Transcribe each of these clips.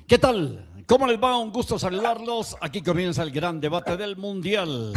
¿Qué tal? ¿Cómo les va? Un gusto saludarlos. Aquí comienza el gran debate del Mundial.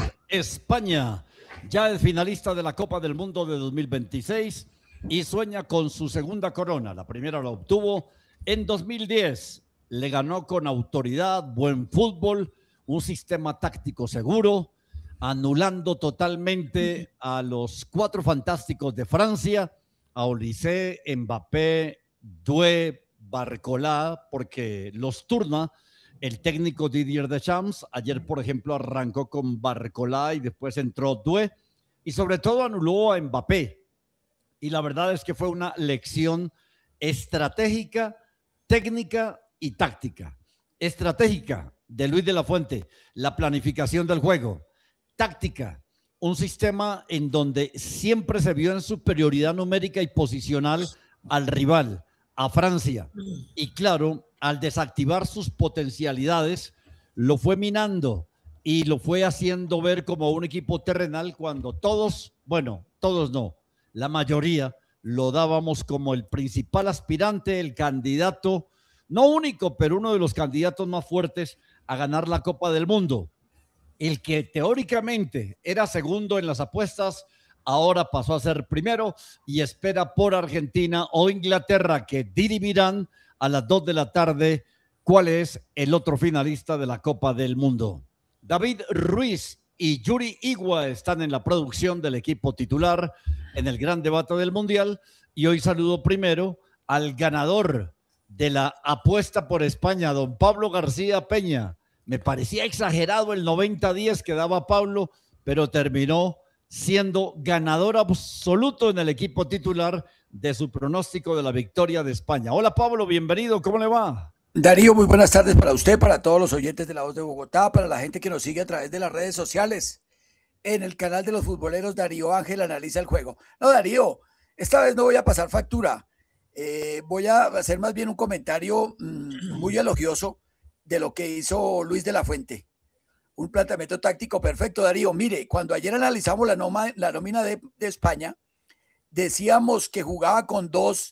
España ya es finalista de la Copa del Mundo de 2026 y sueña con su segunda corona. La primera la obtuvo en 2010. Le ganó con autoridad, buen fútbol, un sistema táctico seguro, anulando totalmente a los cuatro fantásticos de Francia, a Olise, Mbappé, Doué, Barcolá, porque los turna el técnico Didier Deschamps. Ayer, por ejemplo, arrancó con Barcolá y después entró Doué y sobre todo anuló a Mbappé. Y la verdad es que fue una lección estratégica, técnica y táctica. Estratégica de Luis de la Fuente, la planificación del juego. Táctica, un sistema en donde siempre se vio en superioridad numérica y posicional al rival, a Francia. Y claro, al desactivar sus potencialidades, lo fue minando y lo fue haciendo ver como un equipo terrenal cuando todos, bueno, todos no, la mayoría lo dábamos como el principal aspirante, el candidato, no único, pero uno de los candidatos más fuertes a ganar la Copa del Mundo. El que teóricamente era segundo en las apuestas, ahora pasó a ser primero y espera por Argentina o Inglaterra, que dirimirán a las 2 de la tarde cuál es el otro finalista de la Copa del Mundo. David Ruiz y Yuri Igua están en la producción del equipo titular en el gran debate del Mundial y hoy saludo primero al ganador de la apuesta por España, don Pablo García Peña. Me parecía exagerado el 90-10 que daba Pablo, pero terminó siendo ganador absoluto en el equipo titular de su pronóstico de la victoria de España. Hola Pablo, bienvenido, ¿cómo le va? Darío, muy buenas tardes para usted, para todos los oyentes de La Voz de Bogotá, para la gente que nos sigue a través de las redes sociales. En el canal de los futboleros, Darío Ángel analiza el juego. No, Darío, esta vez no voy a pasar factura. Voy a hacer más bien un comentario muy elogioso de lo que hizo Luis de la Fuente. Un planteamiento táctico perfecto, Darío. Mire, cuando ayer analizamos la nómina de España, decíamos que jugaba con dos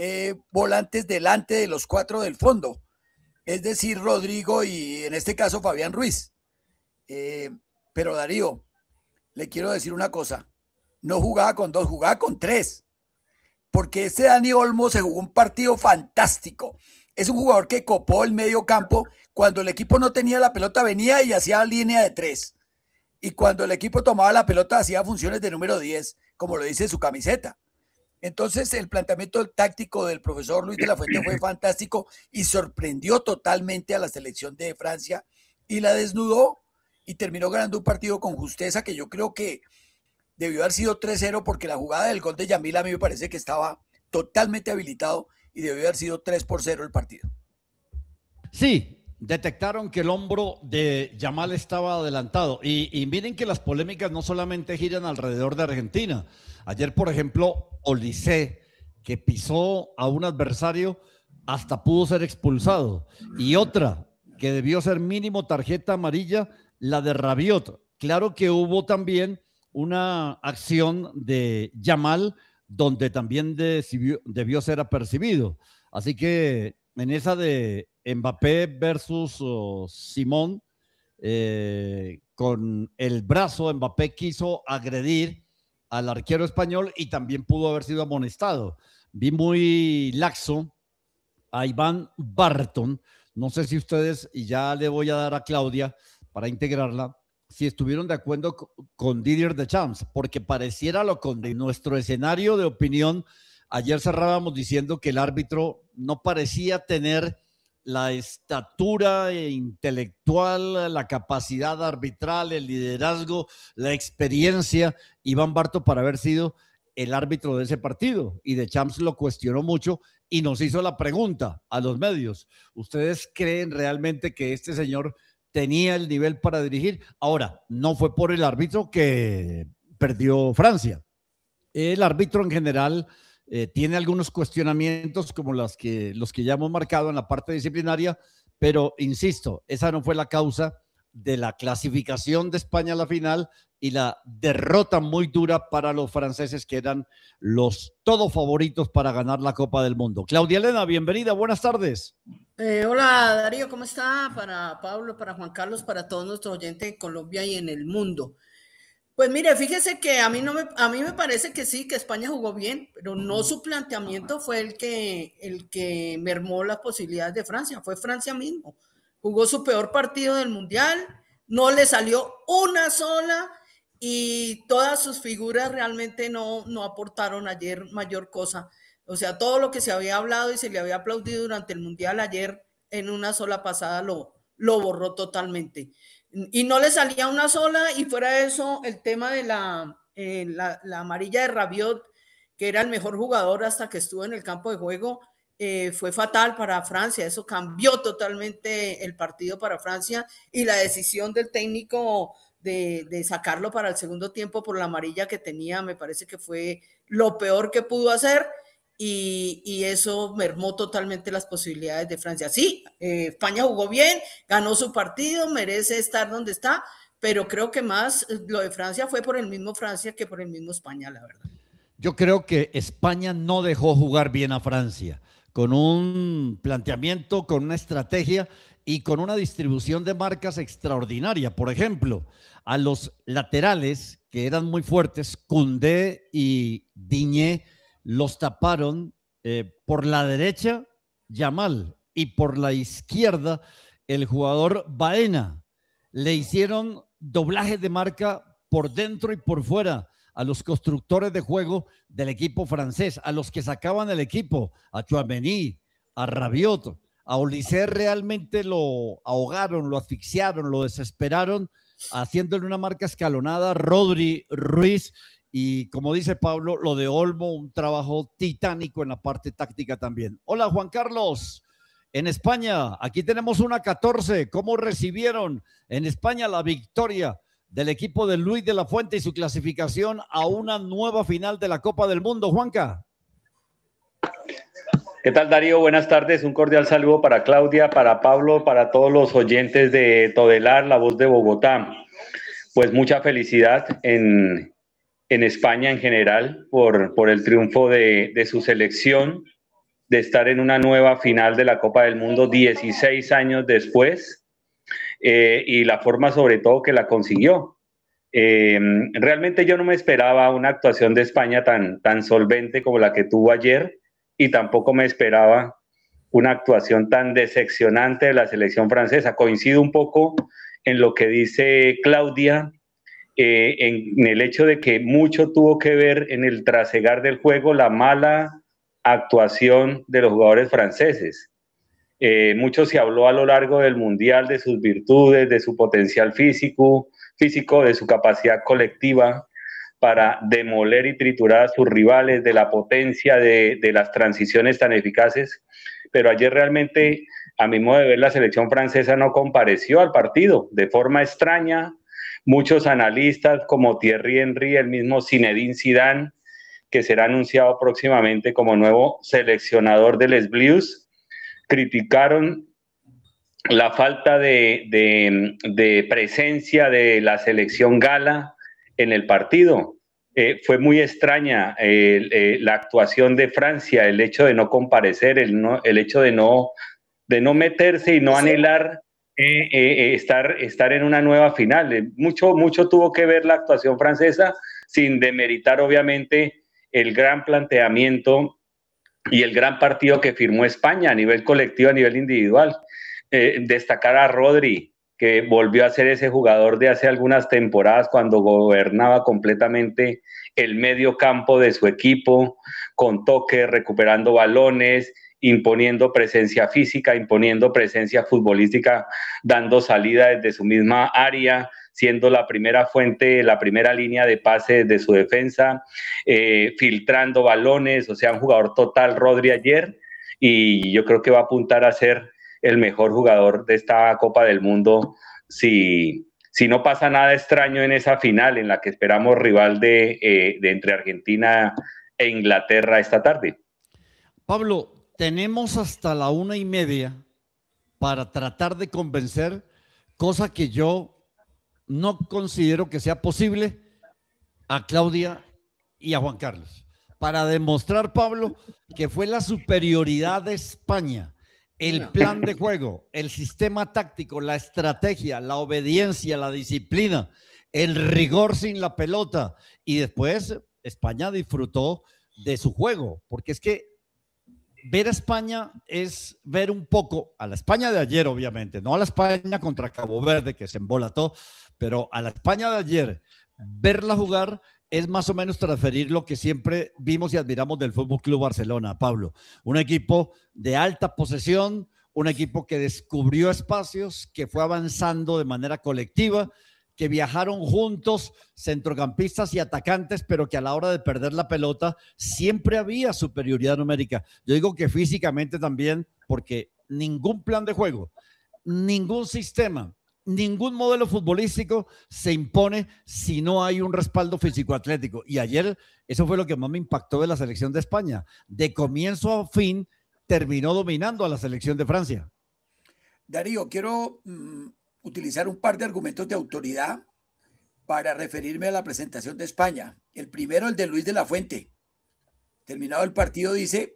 volantes delante de los cuatro del fondo, es decir, Rodrigo y en este caso Fabián Ruiz. Pero Darío, le quiero decir una cosa, no jugaba con dos, jugaba con tres, porque este Dani Olmo se jugó un partido fantástico. Es un jugador que copó el medio campo. Cuando el equipo no tenía la pelota venía y hacía línea de tres. Y cuando el equipo tomaba la pelota hacía funciones de número 10, como lo dice su camiseta. Entonces el planteamiento táctico del profesor Luis de la Fuente fue fantástico y sorprendió totalmente a la selección de Francia y la desnudó y terminó ganando un partido con justeza que yo creo que debió haber sido 3-0 porque la jugada del gol de Yamil a mí me parece que estaba totalmente habilitado y debió haber sido 3-0 el partido. Sí, detectaron que el hombro de Yamal estaba adelantado y miren que las polémicas no solamente giran alrededor de Argentina. Ayer, por ejemplo, Olise, que pisó a un adversario, hasta pudo ser expulsado. Y otra, que debió ser mínimo tarjeta amarilla, la de Rabiot. Claro que hubo también una acción de Yamal donde también debió ser apercibido. Así que en esa de Mbappé versus Simón, con el brazo Mbappé quiso agredir al arquero español y también pudo haber sido amonestado. Vi muy laxo a Iván Barton. No sé si ustedes, y ya le voy a dar a Claudia para integrarla, si estuvieron de acuerdo con Didier Deschamps, porque pareciera lo con nuestro escenario de opinión. Ayer cerrábamos diciendo que el árbitro no parecía tener la estatura intelectual, la capacidad arbitral, el liderazgo, la experiencia, Iván Barton, para haber sido el árbitro de ese partido. Y Deschamps lo cuestionó mucho y nos hizo la pregunta a los medios: ¿ustedes creen realmente que este señor tenía el nivel para dirigir? Ahora, no fue por el árbitro que perdió Francia. El árbitro en general tiene algunos cuestionamientos como los que ya hemos marcado en la parte disciplinaria, pero insisto, esa no fue la causa de la clasificación de España a la final y la derrota muy dura para los franceses, que eran los todo favoritos para ganar la Copa del Mundo. Claudia Elena, bienvenida, buenas tardes. Hola Darío, ¿cómo está? Para Pablo, para Juan Carlos, para todos nuestros oyentes en Colombia y en el mundo. Pues mire, fíjese que a mí me parece que sí, que España jugó bien, pero no su planteamiento fue el que mermó las posibilidades de Francia, fue Francia mismo. Jugó su peor partido del Mundial, no le salió una sola y todas sus figuras realmente no aportaron ayer mayor cosa. O sea, todo lo que se había hablado y se le había aplaudido durante el Mundial ayer en una sola pasada lo borró totalmente y no le salía una sola y fuera de eso el tema de la amarilla de Rabiot, que era el mejor jugador hasta que estuvo en el campo de juego, fue fatal para Francia, eso cambió totalmente el partido para Francia y la decisión del técnico de sacarlo para el segundo tiempo por la amarilla que tenía, me parece que fue lo peor que pudo hacer y eso mermó totalmente las posibilidades de Francia. Sí, España jugó bien, ganó su partido, merece estar donde está, pero creo que más lo de Francia fue por el mismo Francia que por el mismo España, la verdad. Yo creo que España no dejó jugar bien a Francia, con un planteamiento, con una estrategia y con una distribución de marcas extraordinaria. Por ejemplo, a los laterales, que eran muy fuertes, Koundé y Diñé, los taparon por la derecha, Yamal, y por la izquierda, el jugador Baena. Le hicieron doblaje de marca por dentro y por fuera a los constructores de juego del equipo francés, a los que sacaban el equipo, a Tchouaméni, a Rabiot, a Olise, realmente lo ahogaron, lo asfixiaron, lo desesperaron, haciéndole una marca escalonada a Rodri, Ruiz y, como dice Pablo, lo de Olmo, un trabajo titánico en la parte táctica también. Hola, Juan Carlos. En España, aquí tenemos una 14. ¿Cómo recibieron en España la victoria del equipo de Luis de la Fuente y su clasificación a una nueva final de la Copa del Mundo, Juanca? ¿Qué tal, Darío? Buenas tardes. Un cordial saludo para Claudia, para Pablo, para todos los oyentes de Todelar, La Voz de Bogotá. Pues mucha felicidad en España en general por el triunfo de su selección, de estar en una nueva final de la Copa del Mundo 16 años después, y la forma sobre todo que la consiguió. Realmente yo no me esperaba una actuación de España tan solvente como la que tuvo ayer y tampoco me esperaba una actuación tan decepcionante de la selección francesa. Coincido un poco en lo que dice Claudia, en el hecho de que mucho tuvo que ver en el trasegar del juego la mala actuación de los jugadores franceses. Mucho se habló a lo largo del Mundial de sus virtudes, de su potencial físico, de su capacidad colectiva para demoler y triturar a sus rivales, de la potencia de las transiciones tan eficaces. Pero ayer realmente, a mi modo de ver, la selección francesa no compareció al partido de forma extraña. Muchos analistas como Thierry Henry, el mismo Zinedine Zidane, que será anunciado próximamente como nuevo seleccionador del Les Bleus, criticaron la falta de presencia de la selección gala en el partido. Fue muy extraña la actuación de Francia, el hecho de no comparecer, el hecho de no meterse y no anhelar estar en una nueva final. Mucho tuvo que ver la actuación francesa, sin demeritar obviamente el gran planteamiento y el gran partido que firmó España a nivel colectivo, a nivel individual. Destacar a Rodri, que volvió a ser ese jugador de hace algunas temporadas cuando gobernaba completamente el medio campo de su equipo, con toque, recuperando balones, imponiendo presencia física, imponiendo presencia futbolística, dando salida desde su misma área, siendo la primera fuente, la primera línea de pase de su defensa, filtrando balones, o sea, un jugador total Rodri ayer, y yo creo que va a apuntar a ser el mejor jugador de esta Copa del Mundo si no pasa nada extraño en esa final en la que esperamos rival de entre Argentina e Inglaterra esta tarde. Pablo, tenemos hasta la 1:30 para tratar de convencer, cosa que yo no considero que sea posible, a Claudia y a Juan Carlos, para demostrar, Pablo, que fue la superioridad de España el No. plan de juego, el sistema táctico, la estrategia, la obediencia, la disciplina, el rigor sin la pelota. Y después España disfrutó de su juego, porque es que ver a España es ver un poco a la España de ayer, obviamente, no a la España contra Cabo Verde, que se embolató, pero a la España de ayer, verla jugar es más o menos transferir lo que siempre vimos y admiramos del Fútbol Club Barcelona, Pablo. Un equipo de alta posesión, un equipo que descubrió espacios, que fue avanzando de manera colectiva, que viajaron juntos, centrocampistas y atacantes, pero que a la hora de perder la pelota siempre había superioridad numérica. Yo digo que físicamente también, porque ningún plan de juego, ningún sistema, ningún modelo futbolístico se impone si no hay un respaldo físico-atlético. Y ayer eso fue lo que más me impactó de la selección de España. De comienzo a fin terminó dominando a la selección de Francia. Darío, quiero utilizar un par de argumentos de autoridad para referirme a la presentación de España. El primero, el de Luis de la Fuente. Terminado el partido, dice: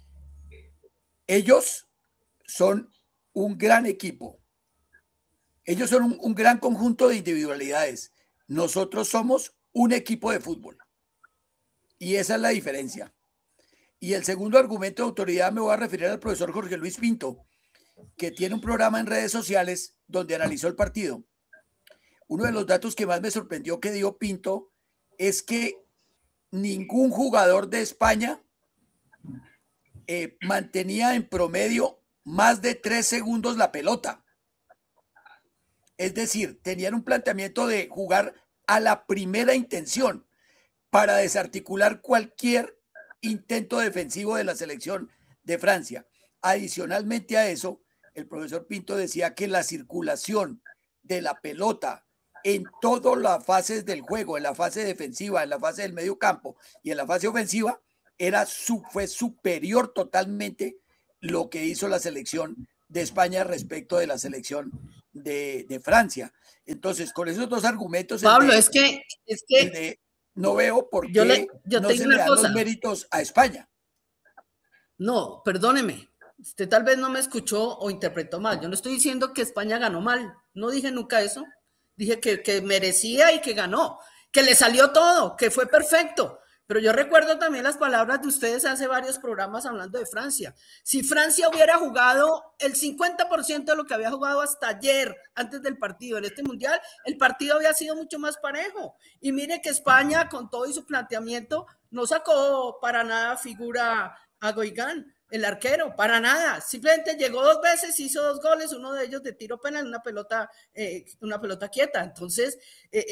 ellos son un gran equipo. Ellos son un gran conjunto de individualidades. Nosotros somos un equipo de fútbol. Y esa es la diferencia. Y el segundo argumento de autoridad me voy a referir al profesor Jorge Luis Pinto, que tiene un programa en redes sociales donde analizó el partido. Uno de los datos que más me sorprendió que dio Pinto es que ningún jugador de España mantenía en promedio más de 3 segundos la pelota. Es decir, tenían un planteamiento de jugar a la primera intención para desarticular cualquier intento defensivo de la selección de Francia. Adicionalmente a eso, el profesor Pinto decía que la circulación de la pelota en todas las fases del juego, en la fase defensiva, en la fase del medio campo y en la fase ofensiva, fue superior totalmente lo que hizo la selección de España respecto de la selección de Francia. Entonces, con esos dos argumentos, Pablo, es que no veo por qué no se le dan los méritos a España. No, perdóneme. Usted tal vez no me escuchó o interpretó mal. Yo no estoy diciendo que España ganó mal. No dije nunca eso. Dije que merecía y que ganó, que le salió todo, que fue perfecto. Pero yo recuerdo también las palabras de ustedes hace varios programas hablando de Francia. Si Francia hubiera jugado el 50% de lo que había jugado hasta ayer, antes del partido en este mundial, el partido había sido mucho más parejo. Y mire que España, con todo y su planteamiento, no sacó para nada figura a Guigán, el arquero, para nada. Simplemente llegó 2 veces, hizo 2 goles, uno de ellos de tiro penal, una pelota quieta. Entonces,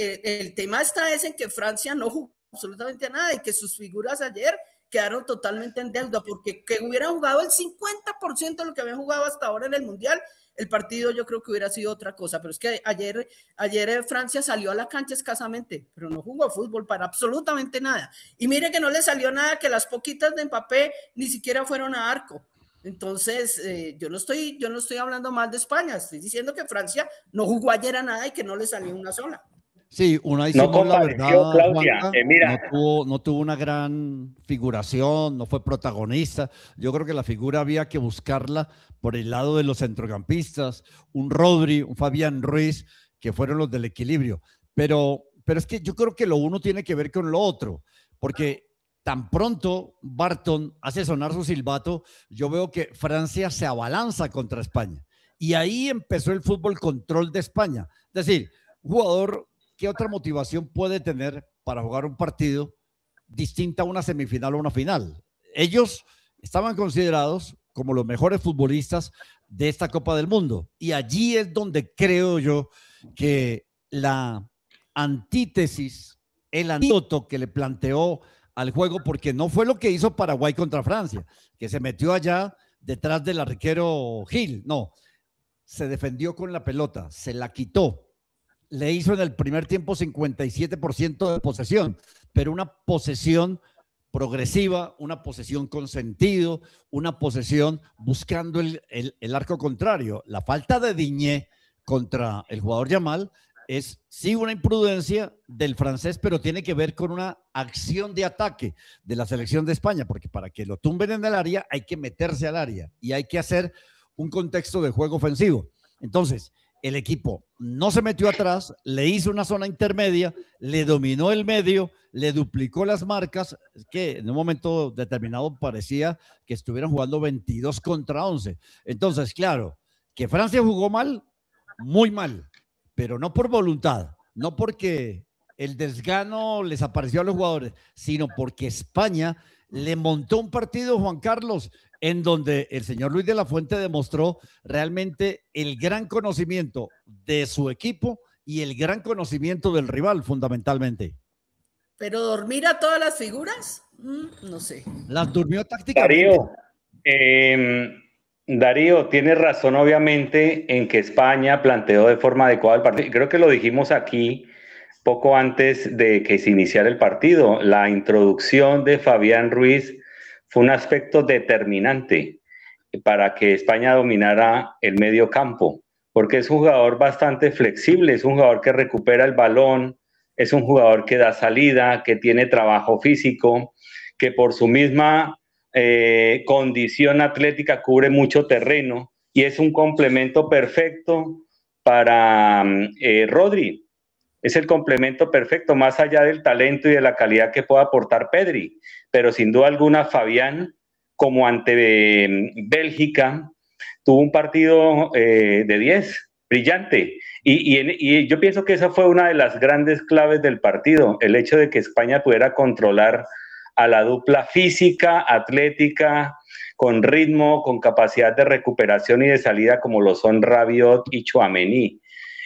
el tema está en que Francia no jugó absolutamente nada y que sus figuras ayer quedaron totalmente en deuda, porque que hubieran jugado el 50% de lo que habían jugado hasta ahora en el Mundial, el partido yo creo que hubiera sido otra cosa. Pero es que ayer Francia salió a la cancha escasamente, pero no jugó fútbol para absolutamente nada. Y mire que no le salió nada, que las poquitas de Mbappé ni siquiera fueron a arco. Entonces, yo no estoy hablando mal de España, estoy diciendo que Francia no jugó ayer a nada y que no le salió una sola. Sí, Unai Simón, la verdad, Juanca, no tuvo una gran figuración, no fue protagonista. Yo creo que la figura había que buscarla por el lado de los centrocampistas, un Rodri, un Fabián Ruiz, que fueron los del equilibrio. Pero es que yo creo que lo uno tiene que ver con lo otro, porque tan pronto Barton hace sonar su silbato, yo veo que Francia se abalanza contra España. Y ahí empezó el fútbol control de España. Es decir, un jugador... ¿Qué otra motivación puede tener para jugar un partido distinta a una semifinal o una final? Ellos estaban considerados como los mejores futbolistas de esta Copa del Mundo. Y allí es donde creo yo que la antítesis, el antídoto que le planteó al juego, porque no fue lo que hizo Paraguay contra Francia, que se metió allá detrás del arquero Gil. No, se defendió con la pelota, se la quitó. Le hizo en el primer tiempo 57% de posesión, pero una posesión progresiva, una posesión con sentido, una posesión buscando el arco contrario. La falta de Digne contra el jugador Yamal es sí una imprudencia del francés, pero tiene que ver con una acción de ataque de la selección de España, porque para que lo tumben en el área hay que meterse al área y hay que hacer un contexto de juego ofensivo. Entonces, el equipo no se metió atrás, le hizo una zona intermedia, le dominó el medio, le duplicó las marcas, que en un momento determinado parecía que estuvieran jugando 22 contra 11. Entonces, claro, que Francia jugó mal, muy mal, pero no por voluntad, no porque el desgano les apareció a los jugadores, sino porque España le montó un partido, Juan Carlos, en donde el señor Luis de la Fuente demostró realmente el gran conocimiento de su equipo y el gran conocimiento del rival, fundamentalmente. ¿Pero dormir a todas las figuras? No sé. Las durmió tácticamente. Darío, tienes razón obviamente en que España planteó de forma adecuada el partido. Creo que lo dijimos aquí poco antes de que se iniciara el partido. La introducción de Fabián Ruiz fue un aspecto determinante para que España dominara el medio campo, porque es un jugador bastante flexible, es un jugador que recupera el balón, es un jugador que da salida, que tiene trabajo físico, que por su misma condición atlética cubre mucho terreno y es un complemento perfecto para Rodri. Es el complemento perfecto, más allá del talento y de la calidad que pueda aportar Pedri. Pero sin duda alguna, Fabián, como ante Bélgica, tuvo un partido de 10, brillante. Y yo pienso que esa fue una de las grandes claves del partido, el hecho de que España pudiera controlar a la dupla física, atlética, con ritmo, con capacidad de recuperación y de salida, como lo son Rabiot y Tchouaméni.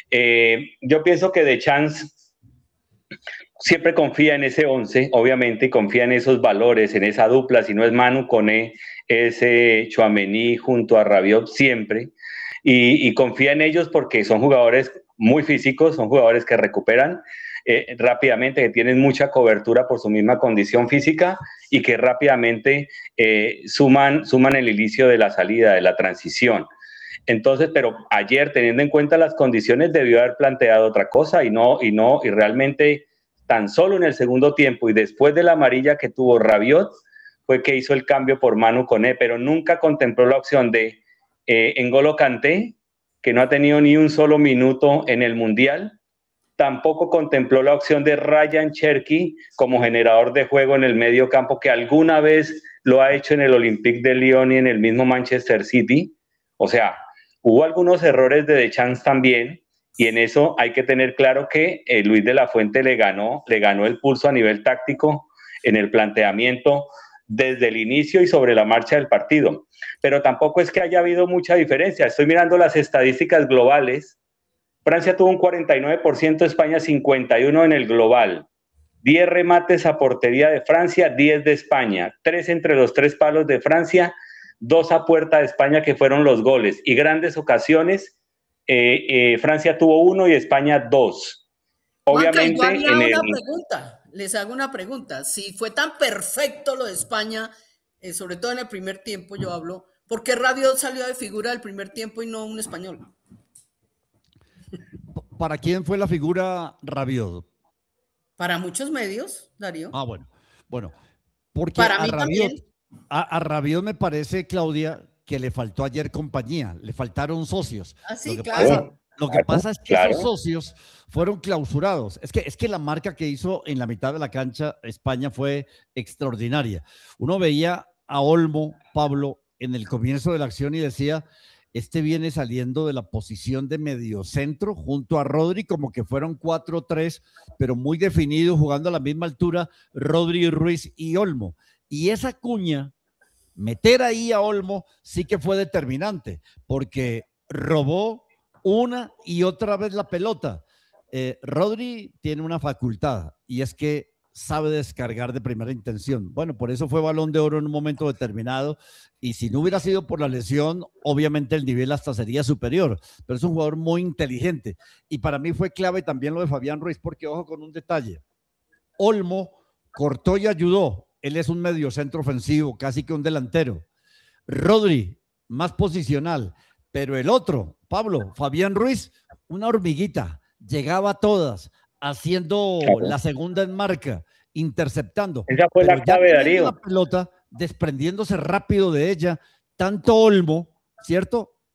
Yo pienso que Deschamps siempre confía en ese 11, obviamente, confía en esos valores, en esa dupla. Si no es Manu Koné, es Tchouaméni junto a Rabiot siempre. Y confía en ellos porque son jugadores muy físicos, son jugadores que recuperan rápidamente, que tienen mucha cobertura por su misma condición física y que rápidamente suman el inicio de la salida, de la transición. Entonces, pero ayer, teniendo en cuenta las condiciones, debió haber planteado otra cosa y realmente tan solo en el segundo tiempo y después de la amarilla que tuvo Rabiot fue que hizo el cambio por Manu Koné, pero nunca contempló la opción de N'Golo Kanté, que no ha tenido ni un solo minuto en el Mundial. Tampoco contempló la opción de Ryan Cherki como generador de juego en el medio campo, que alguna vez lo ha hecho en el Olympique de Lyon y en el mismo Manchester City. O sea, hubo algunos errores de Deschamps también, y en eso hay que tener claro que Luis de la Fuente le ganó el pulso a nivel táctico en el planteamiento desde el inicio y sobre la marcha del partido. Pero tampoco es que haya habido mucha diferencia. Estoy mirando las estadísticas globales. Francia tuvo un 49%, España 51% en el global. 10 remates a portería de Francia, 10 de España. 3 entre los 3 palos de Francia, 2 a puerta de España, que fueron los goles. Y grandes ocasiones, Francia tuvo 1 y España 2. Obviamente, Juanca, yo haría una pregunta. Les hago una pregunta. Si fue tan perfecto lo de España, sobre todo en el primer tiempo, yo hablo, ¿por qué Rabiot salió de figura del primer tiempo y no un español? ¿Para quién fue la figura Rabiot? Para muchos medios, Darío. Ah, bueno, porque para mí también. A Rabiot me parece, Claudia, que le faltó ayer compañía, le faltaron socios. Ah, sí, claro. Lo que pasa es que esos socios fueron clausurados. Es que la marca que hizo en la mitad de la cancha España fue extraordinaria. Uno veía a Olmo, Pablo, en el comienzo de la acción y decía, este viene saliendo de la posición de mediocentro junto a Rodri, como que fueron 4-3, pero muy definidos, jugando a la misma altura, Rodri, Ruiz y Olmo. Y esa cuña, meter ahí a Olmo, sí que fue determinante, porque robó una y otra vez la pelota. Rodri tiene una facultad, y es que sabe descargar de primera intención. Bueno, por eso fue Balón de Oro en un momento determinado, y si no hubiera sido por la lesión, obviamente el nivel hasta sería superior, pero es un jugador muy inteligente, y para mí fue clave también lo de Fabián Ruiz, porque ojo con un detalle, Olmo cortó y ayudó, él es un mediocentro ofensivo, casi que un delantero. Rodri, más posicional, pero el otro, Pablo, Fabián Ruiz, una hormiguita, llegaba a todas, haciendo la segunda en marca, interceptando. Esa fue la clave, Darío. La pelota, desprendiéndose rápido de ella, tanto Olmo, ¿cierto?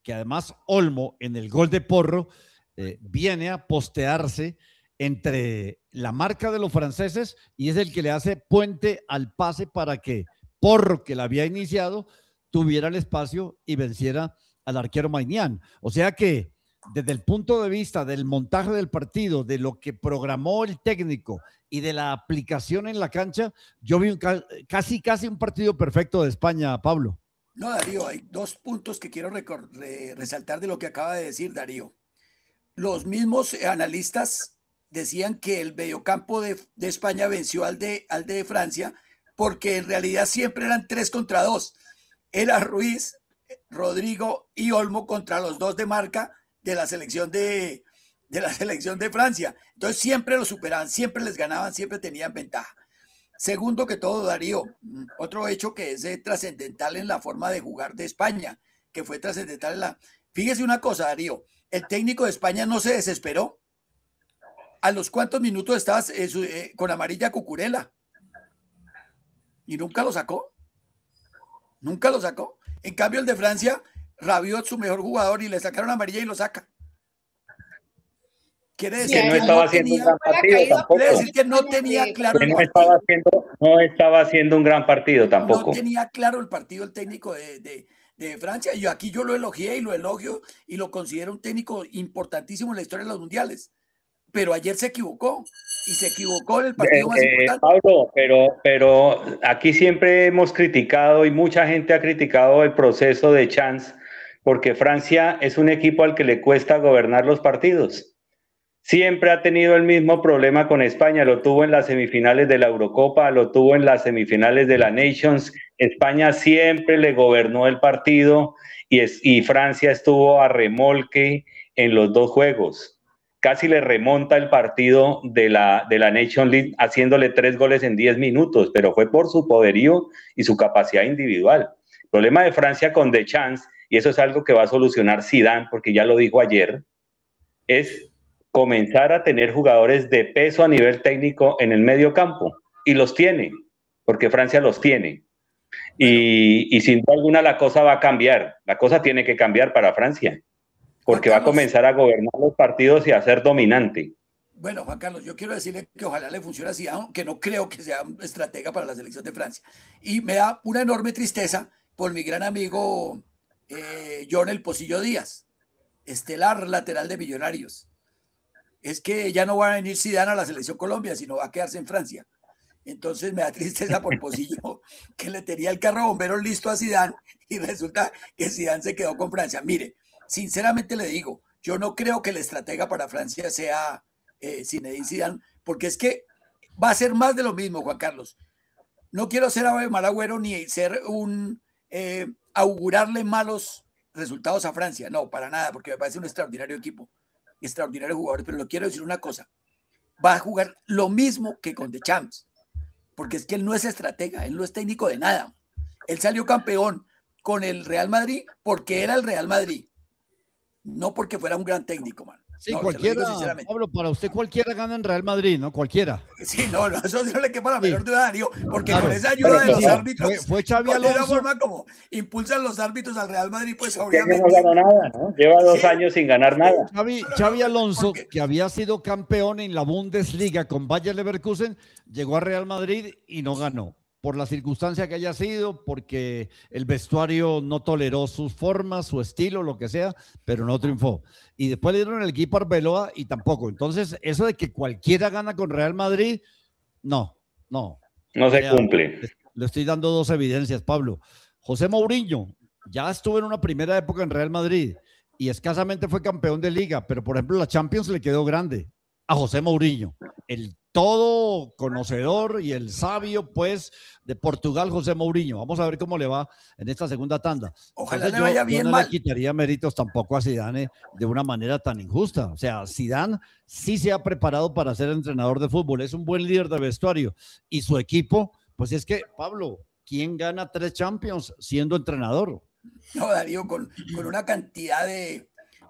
que además Olmo en el gol de Porro viene a postearse entre la marca de los franceses y es el que le hace puente al pase para que Porro, que la había iniciado, tuviera el espacio y venciera al arquero Maignan. O sea que desde el punto de vista del montaje del partido, de lo que programó el técnico y de la aplicación en la cancha, yo vi casi un partido perfecto de España, Pablo. No, Darío, hay dos puntos que quiero resaltar de lo que acaba de decir Darío. Los mismos analistas decían que el mediocampo de España venció al de Francia porque en realidad siempre eran 3 contra 2. Era Ruiz, Rodrigo y Olmo contra los 2 de marca de la selección de Francia. Entonces siempre los superaban, siempre les ganaban, siempre tenían ventaja. Segundo que todo, Darío, otro hecho que es trascendental en la forma de jugar de España, que fue trascendental en la... Fíjese una cosa, Darío, el técnico de España no se desesperó. ¿A los cuántos minutos estabas con amarilla Cucurella? Y nunca lo sacó. Nunca lo sacó. En cambio, el de Francia, Rabiot, su mejor jugador, y le sacaron amarilla y lo saca. Quiere decir que no estaba haciendo un gran partido tampoco. Quiere decir que no tenía claro el partido. No estaba haciendo un gran partido tampoco. No tenía claro el partido el técnico de Francia. Y aquí yo lo elogié y lo elogio y lo considero un técnico importantísimo en la historia de los mundiales. Pero ayer se equivocó y se equivocó en el partido más importante. Pablo, pero aquí siempre hemos criticado y mucha gente ha criticado el proceso de Chance porque Francia es un equipo al que le cuesta gobernar los partidos. Siempre ha tenido el mismo problema con España, lo tuvo en las semifinales de la Eurocopa, lo tuvo en las semifinales de la Nations. España siempre le gobernó el partido y Francia estuvo a remolque en los 2 juegos. Casi le remonta el partido de la Nations League haciéndole 3 goles en 10 minutos, pero fue por su poderío y su capacidad individual. El problema de Francia con Deschamps, y eso es algo que va a solucionar Zidane, porque ya lo dijo ayer, es comenzar a tener jugadores de peso a nivel técnico en el medio campo, y los tiene, porque Francia los tiene. Y sin duda alguna la cosa va a cambiar, la cosa tiene que cambiar para Francia. Porque va a comenzar a gobernar los partidos y a ser dominante. Bueno, Juan Carlos, yo quiero decirle que ojalá le funcione así, aunque no creo que sea estratega para la selección de Francia. Y me da una enorme tristeza por mi gran amigo John El Pocillo Díaz, estelar lateral de Millonarios. Es que ya no va a venir Zidane a la selección Colombia, sino va a quedarse en Francia. Entonces me da tristeza por Pocillo, que le tenía el carro bombero listo a Zidane y resulta que Zidane se quedó con Francia. Mire, sinceramente le digo, yo no creo que el estratega para Francia sea Zinedine Zidane, porque es que va a ser más de lo mismo, Juan Carlos. No quiero ser ave de mal agüero ni ser augurarle malos resultados a Francia, no, para nada, porque me parece un extraordinario equipo, extraordinarios jugadores, pero le quiero decir una cosa, va a jugar lo mismo que con Deschamps, porque es que él no es estratega, él no es técnico de nada. Él salió campeón con el Real Madrid porque era el Real Madrid, no porque fuera un gran técnico, man. Sí, no, cualquiera, Pablo, para usted cualquiera gana en Real Madrid, ¿no? Cualquiera. Sí, no, eso no le quepa la menor duda, Darío, porque claro, con esa ayuda de los árbitros, fue Xavi Alonso. De la forma como impulsan los árbitros al Real Madrid, pues obviamente. No ganó nada, ¿no? Lleva 2 años sin ganar nada. Xavi Alonso, que había sido campeón en la Bundesliga con Bayer Leverkusen, llegó a Real Madrid y no ganó. Por la circunstancia que haya sido, porque el vestuario no toleró sus formas, su estilo, lo que sea, pero no triunfó. Y después le dieron el equipo a Arbeloa y tampoco. Entonces, eso de que cualquiera gana con Real Madrid, no. No se cumple. Le estoy dando 2 evidencias, Pablo. José Mourinho ya estuvo en una primera época en Real Madrid y escasamente fue campeón de liga, pero por ejemplo la Champions le quedó grande a José Mourinho, el todo conocedor y el sabio, pues, de Portugal, José Mourinho. Vamos a ver cómo le va en esta segunda tanda. Ojalá le vaya bien. Yo no le quitaría méritos tampoco a Zidane de una manera tan injusta. O sea, Zidane sí se ha preparado para ser entrenador de fútbol, es un buen líder de vestuario y su equipo, pues es que, Pablo, ¿quién gana 3 Champions siendo entrenador? No, Darío, con una cantidad de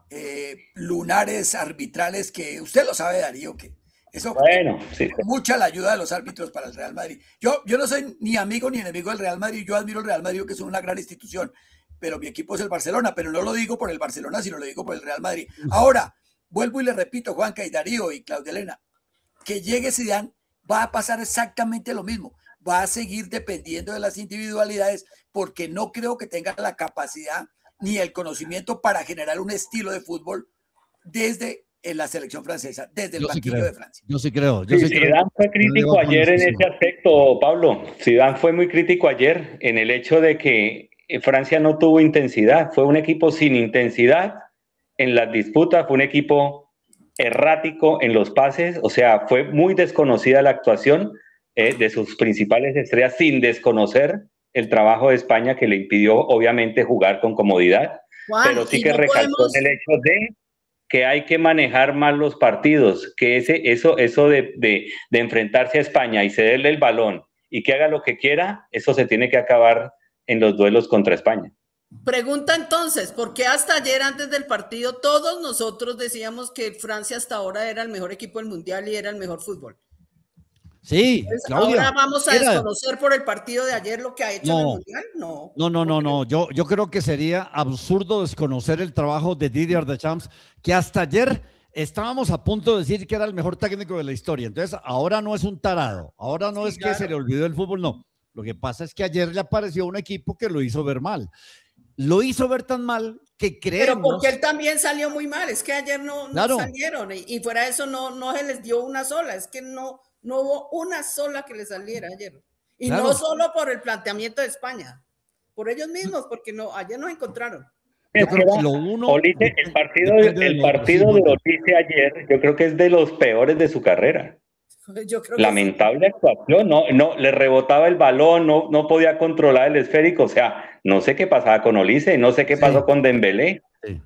lunares arbitrales que usted lo sabe, Darío, que eso, bueno, sí. Mucha la ayuda de los árbitros para el Real Madrid. Yo no soy ni amigo ni enemigo del Real Madrid, yo admiro el Real Madrid, que es una gran institución, pero mi equipo es el Barcelona, pero no lo digo por el Barcelona, sino lo digo por el Real Madrid. Ahora, vuelvo y le repito, Juanca y Darío y Claudia Elena, que llegue Zidane va a pasar exactamente lo mismo. Va a seguir dependiendo de las individualidades porque no creo que tenga la capacidad ni el conocimiento para generar un estilo de fútbol desde la selección francesa, desde el banquillo de Francia. Yo sí creo. Zidane fue crítico ayer en ese aspecto, Pablo. Zidane fue muy crítico ayer en el hecho de que Francia no tuvo intensidad. Fue un equipo sin intensidad en las disputas, fue un equipo errático en los pases, o sea, fue muy desconocida la actuación de sus principales estrellas, sin desconocer el trabajo de España que le impidió obviamente jugar con comodidad, Juan, pero sí que no recalcó el hecho de que hay que manejar más los partidos, que eso de enfrentarse a España y cederle el balón y que haga lo que quiera, eso se tiene que acabar en los duelos contra España. Pregunta entonces, ¿por qué hasta ayer antes del partido todos nosotros decíamos que Francia hasta ahora era el mejor equipo del mundial y era el mejor fútbol? Sí, entonces, Claudia, ¿ahora vamos a desconocer por el partido de ayer lo que ha hecho en el mundial? No. Yo creo que sería absurdo desconocer el trabajo de Didier Deschamps, que hasta ayer estábamos a punto de decir que era el mejor técnico de la historia. Entonces, ahora no es un tarado, ahora no es que se le olvidó el fútbol, no. Lo que pasa es que ayer le apareció un equipo que lo hizo ver mal. Lo hizo ver tan mal que creemos... Pero porque él también salió muy mal, es que ayer no salieron y fuera de eso no se les dio una sola, es que no hubo una sola que le saliera ayer. Y no solo por el planteamiento de España, por ellos mismos, porque ayer nos encontraron. Yo creo que el partido de Olise ayer, yo creo que es de los peores de su carrera. Yo creo lamentable actuación, no le rebotaba el balón, no podía controlar el esférico, o sea, no sé qué pasaba con Olise, no sé qué pasó con Dembélé,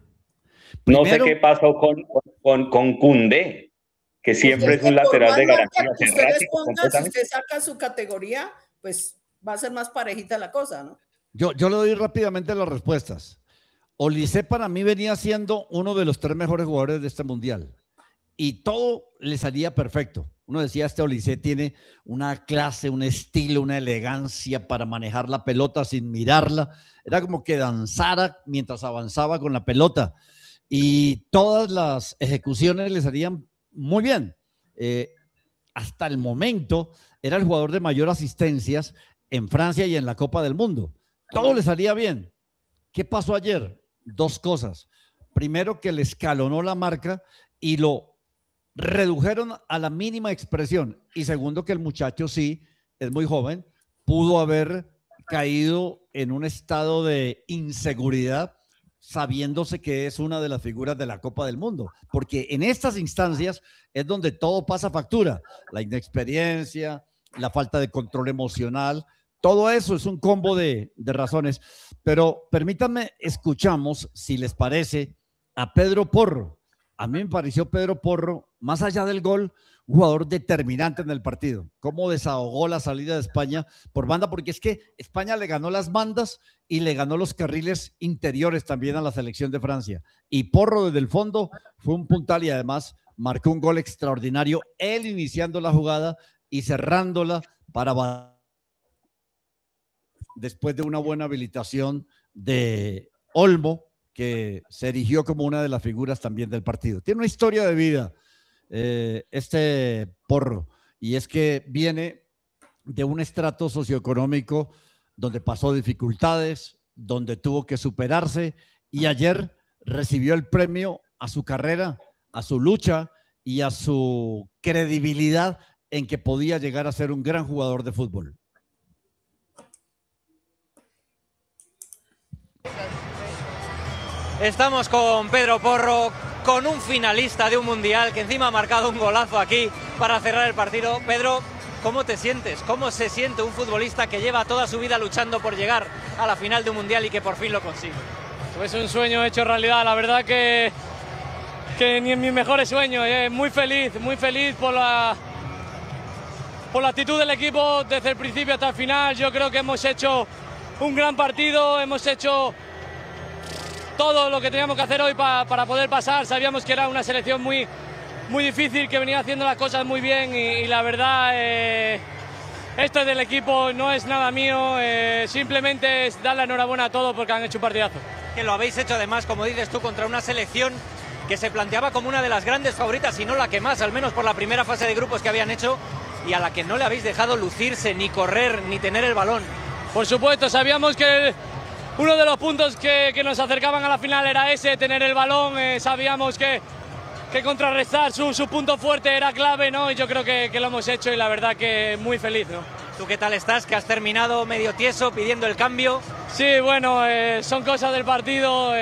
no sé qué pasó con Koundé, que siempre es un lateral de garantía. Si usted saca su categoría, pues va a ser más parejita la cosa, ¿no? Yo le doy rápidamente las respuestas. Olise para mí venía siendo uno de los 3 mejores jugadores de este mundial y todo le salía perfecto. Uno decía, Olise tiene una clase, un estilo, una elegancia para manejar la pelota sin mirarla. Era como que danzara mientras avanzaba con la pelota. Y todas las ejecuciones le salían muy bien. Hasta el momento era el jugador de mayor asistencias en Francia y en la Copa del Mundo. Todo le salía bien. ¿Qué pasó ayer? 2 cosas. Primero, que le escalonó la marca y lo redujeron a la mínima expresión. Y segundo, que el muchacho sí es muy joven, pudo haber caído en un estado de inseguridad sabiéndose que es una de las figuras de la Copa del Mundo, porque en estas instancias es donde todo pasa factura, la inexperiencia, la falta de control emocional, todo eso es un combo de razones. Pero permítanme, escuchamos, si les parece, a Pedro Porro. A mí me pareció Pedro Porro, más allá del gol, un jugador determinante en el partido. Cómo desahogó la salida de España por banda, porque es que España le ganó las bandas y le ganó los carriles interiores también a la selección de Francia. Y Porro desde el fondo fue un puntal y además marcó un gol extraordinario, él iniciando la jugada y cerrándola para después de una buena habilitación de Olmo, que se erigió como una de las figuras también del partido. Tiene una historia de vida este Porro, y es que viene de un estrato socioeconómico donde pasó dificultades, donde tuvo que superarse, y ayer recibió el premio a su carrera, a su lucha y a su credibilidad en que podía llegar a ser un gran jugador de fútbol. Estamos con Pedro Porro, con un finalista de un mundial que encima ha marcado un golazo aquí para cerrar el partido. Pedro, ¿cómo te sientes? ¿Cómo se siente un futbolista que lleva toda su vida luchando por llegar a la final de un mundial y que por fin lo consigue? Pues un sueño hecho realidad, la verdad que ni en mis mejores sueños. Muy feliz por la actitud del equipo desde el principio hasta el final. Yo creo que hemos hecho un gran partido, hemos hecho todo lo que teníamos que hacer hoy para poder pasar. Sabíamos que era una selección muy difícil, que venía haciendo las cosas muy bien y la verdad esto es del equipo, no es nada mío, simplemente es dar la enhorabuena a todos porque han hecho un partidazo. Que lo habéis hecho además, como dices tú, contra una selección que se planteaba como una de las grandes favoritas, y no la que más, al menos por la primera fase de grupos que habían hecho, y a la que no le habéis dejado lucirse, ni correr, ni tener el balón. Por supuesto, sabíamos que uno de los puntos que nos acercaban a la final era ese, tener el balón, sabíamos que contrarrestar su punto fuerte era clave, ¿no? Y yo creo que lo hemos hecho y la verdad que muy feliz, ¿no? ¿Tú qué tal estás? Que has terminado medio tieso pidiendo el cambio. Sí, bueno, son cosas del partido.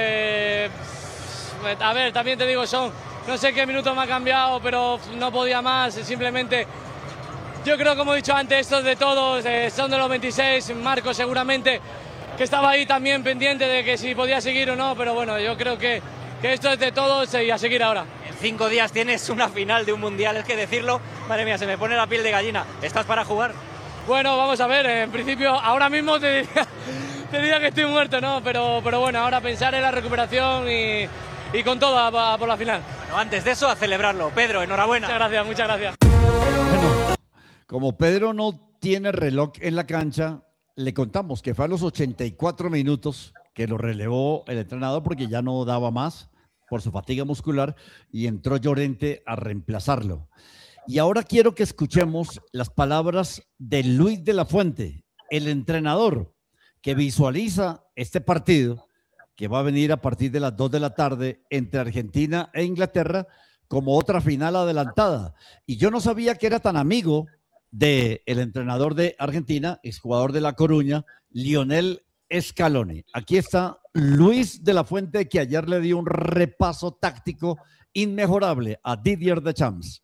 A ver, también te digo, no sé qué minuto me ha cambiado, pero no podía más, simplemente. Yo creo, como he dicho antes, estos de todos, son de los 26, Marco seguramente, que estaba ahí también pendiente de que si podía seguir o no, pero bueno, yo creo que esto es de todos y a seguir ahora. En 5 días tienes una final de un mundial, es que decirlo, madre mía, se me pone la piel de gallina. ¿Estás para jugar? Bueno, vamos a ver, en principio, ahora mismo te diría que estoy muerto, ¿no? Pero bueno, ahora pensar en la recuperación y con todo por la final. Bueno, antes de eso, a celebrarlo. Pedro, enhorabuena. Muchas gracias. Bueno, como Pedro no tiene reloj en la cancha, le contamos que fue a los 84 minutos que lo relevó el entrenador porque ya no daba más por su fatiga muscular y entró Llorente a reemplazarlo. Y ahora quiero que escuchemos las palabras de Luis de la Fuente, el entrenador que visualiza este partido que va a venir a partir de las 2 de la tarde entre Argentina e Inglaterra como otra final adelantada. Y yo no sabía que era tan amigo del entrenador de Argentina, exjugador de La Coruña, Lionel Scaloni. Aquí está Luis de la Fuente, que ayer le dio un repaso táctico inmejorable a Didier Deschamps.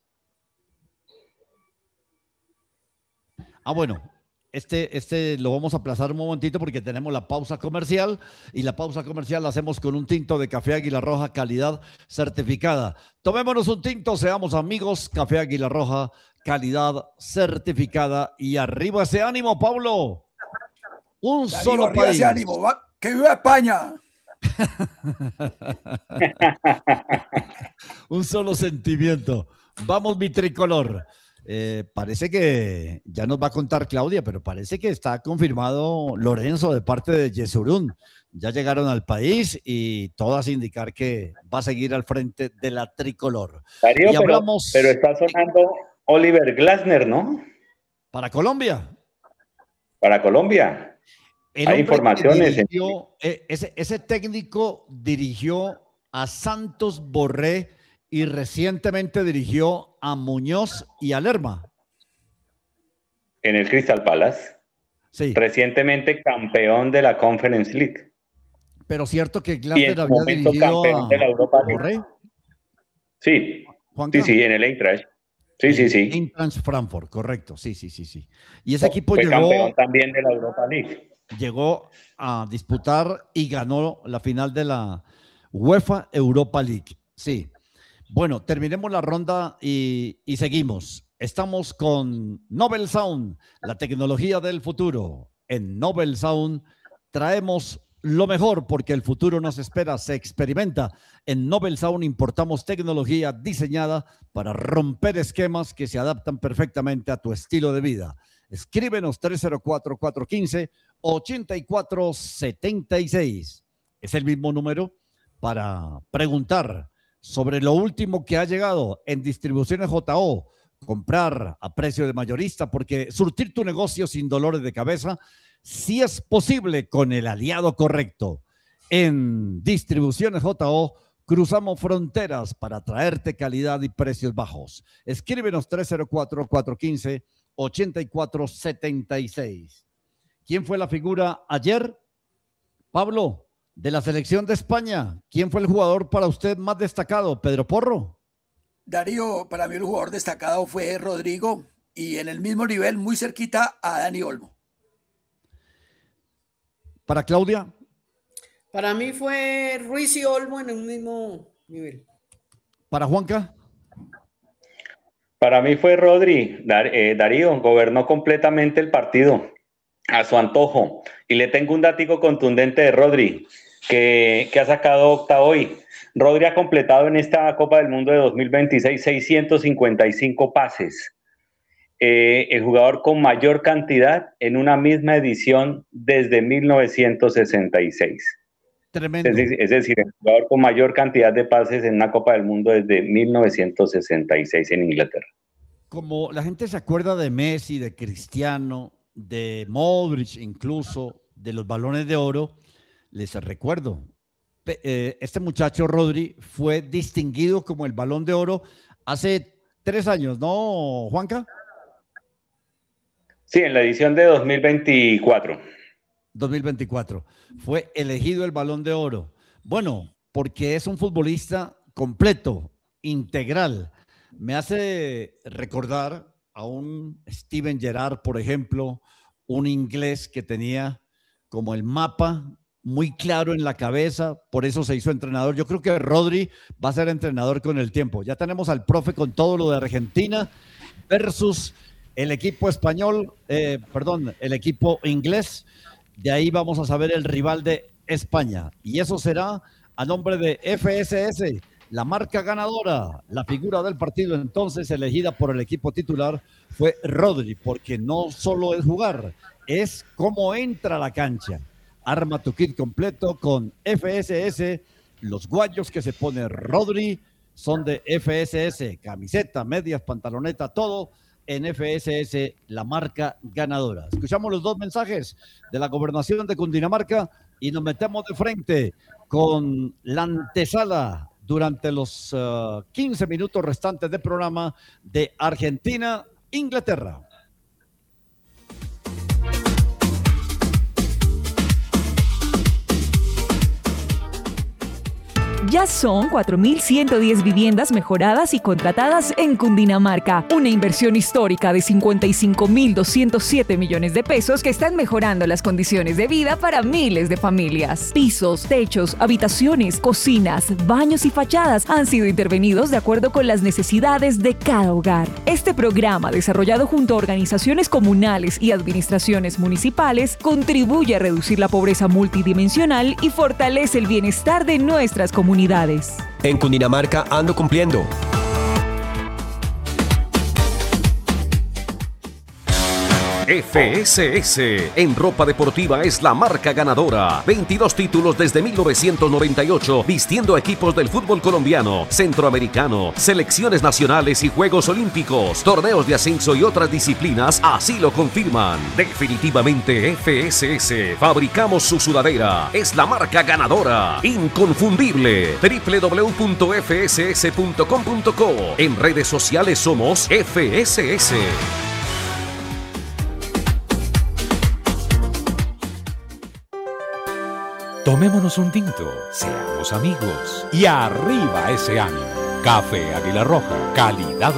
Bueno, este lo vamos a aplazar un momentito porque tenemos la pausa comercial y la pausa comercial la hacemos con un tinto de Café Águila Roja, calidad certificada. Tomémonos un tinto, seamos amigos. Café Águila Roja, calidad certificada. Y arriba ese ánimo, Pablo. Un Darío, solo arriba país. ese ánimo, ¡que viva España! Un solo sentimiento. Vamos, mi tricolor. Parece que ya nos va a contar Claudia, pero parece que está confirmado Lorenzo de parte de Yesurún. Ya llegaron al país y todas indicar que va a seguir al frente de la tricolor. Darío, y hablamos, pero está sonando Oliver Glasner, ¿no? para Colombia. Para Colombia. Hay informaciones. Ese técnico dirigió a Santos Borré y recientemente dirigió a Muñoz y a Lerma. En el Crystal Palace. Sí. Recientemente campeón de la Conference League. Pero cierto que Glasner había momento dirigido campeón de la Europa League. Borré. Sí, Juanca. sí, en el Eintracht. Sí. Eintracht Frankfurt, correcto. Sí. Y ese equipo fue campeón también de la Europa League. Llegó a disputar y ganó la final de la UEFA Europa League. Sí. Bueno, terminemos la ronda y seguimos. Estamos con Nobel Sound, la tecnología del futuro. En Nobel Sound traemos lo mejor porque el futuro nos espera, se experimenta. En Nobel Sound importamos tecnología diseñada para romper esquemas que se adaptan perfectamente a tu estilo de vida. Escríbenos 304-415-8476. Es el mismo número para preguntar sobre lo último que ha llegado en Distribuciones JO. Comprar a precio de mayorista, porque surtir tu negocio sin dolores de cabeza sí es posible con el aliado correcto. En Distribuciones JO cruzamos fronteras para traerte calidad y precios bajos. Escríbenos 304-415-8476. ¿Quién fue la figura ayer? Pablo, de la selección de España, ¿quién fue el jugador para usted más destacado? ¿Pedro Porro? Darío, para mí el jugador destacado fue Rodrigo y en el mismo nivel, muy cerquita a Dani Olmo. ¿Para Claudia? Para mí fue Ruiz y Olmo en un mismo nivel. ¿Para Juanca? Para mí fue Rodri. Darío gobernó completamente el partido a su antojo. Y le tengo un datico contundente de Rodri, que ha sacado octa hoy. Rodri ha completado en esta Copa del Mundo de 2026 655 pases. el jugador con mayor cantidad en una misma edición desde 1966. Tremendo. Es decir, el jugador con mayor cantidad de pases en una Copa del Mundo desde 1966 en Inglaterra. Como la gente se acuerda de Messi, de Cristiano, de Modric, incluso de los balones de oro, les recuerdo, este muchacho Rodri fue distinguido como el Balón de Oro hace 3 años, ¿no, Juanca? Sí, en la edición de 2024. 2024. Fue elegido el Balón de Oro. Bueno, porque es un futbolista completo, integral. Me hace recordar a un Steven Gerrard, por ejemplo, un inglés que tenía como el mapa muy claro en la cabeza, por eso se hizo entrenador. Yo creo que Rodri va a ser entrenador con el tiempo. Ya tenemos al profe con todo lo de Argentina versus el equipo español, el equipo inglés. De ahí vamos a saber el rival de España. Y eso será a nombre de FSS, la marca ganadora. La figura del partido entonces elegida por el equipo titular fue Rodri, porque no solo es jugar, es cómo entra a la cancha. Arma tu kit completo con FSS. Los guayos que se pone Rodri son de FSS. Camiseta, medias, pantaloneta, todo en FSS, la marca ganadora. Escuchamos los 2 mensajes de la gobernación de Cundinamarca y nos metemos de frente con la antesala durante los 15 minutos restantes del programa de Argentina-Inglaterra. Ya son 4.110 viviendas mejoradas y contratadas en Cundinamarca. Una inversión histórica de 55.207 millones de pesos que están mejorando las condiciones de vida para miles de familias. Pisos, techos, habitaciones, cocinas, baños y fachadas han sido intervenidos de acuerdo con las necesidades de cada hogar. Este programa, desarrollado junto a organizaciones comunales y administraciones municipales, contribuye a reducir la pobreza multidimensional y fortalece el bienestar de nuestras comunidades. En Cundinamarca ando cumpliendo. FSS en ropa deportiva es la marca ganadora. 22 títulos desde 1998, vistiendo equipos del fútbol colombiano, centroamericano, selecciones nacionales y Juegos Olímpicos, torneos de ascenso y otras disciplinas así lo confirman. Definitivamente FSS, fabricamos su sudadera, es la marca ganadora, inconfundible. www.fss.com.co. En redes sociales somos FSS. Tomémonos un tinto, seamos amigos y arriba ese ánimo. Café Águila Roja, calidad